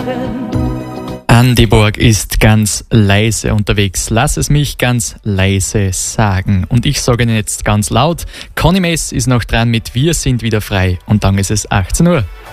Andi Borg ist ganz leise unterwegs. Lass es mich ganz leise sagen. Und ich sage Ihnen jetzt ganz laut, Conny Mess ist noch dran mit Wir sind wieder frei. Und dann ist es 18 Uhr.